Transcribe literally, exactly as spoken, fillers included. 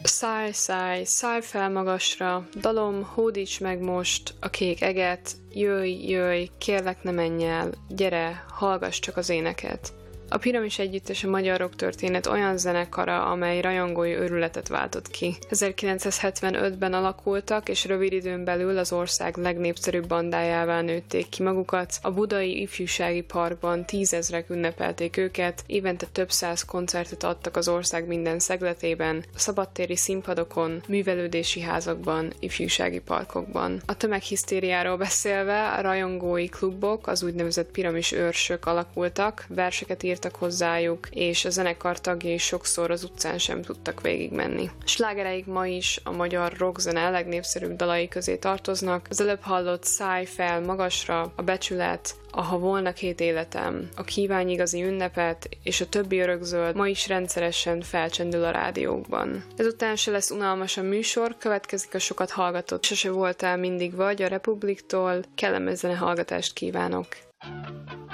Szállj, szállj, szállj fel magasra, dalom, hódíts meg most a kék eget, jöjj, jöjj, kérlek ne menj el, gyere, hallgass csak az éneket. A Piramis Együttes a magyar rocktörténet olyan zenekara, amely rajongói őrületet váltott ki. ezerkilencszázhetvenötben alakultak, és rövid időn belül az ország legnépszerűbb bandájává nőtték ki magukat. A budai ifjúsági parkban tízezrek ünnepelték őket, évente több száz koncertet adtak az ország minden szegletében, a szabadtéri színpadokon, művelődési házakban, ifjúsági parkokban. A tömeghisztériáról beszélve, a rajongói klubok, az úgynevezett Piramis őrsök alakultak, verseket írtak hozzájuk, és a zenekar tagjai sokszor az utcán sem tudtak végigmenni. Slágereik ma is a magyar rockzene legnépszerűbb dalai közé tartoznak. Az előbb hallott Szállj fel magasra, a Becsület, a Ha volna két életem, a Kívánj igazi ünnepet és a többi örökzöld ma is rendszeresen felcsendül a rádiókban. Ezután se lesz unalmas a műsor, következik a sokat hallgatott Sose voltál mindig vagy a Republiktól, kellemes zenehallgatást kívánok!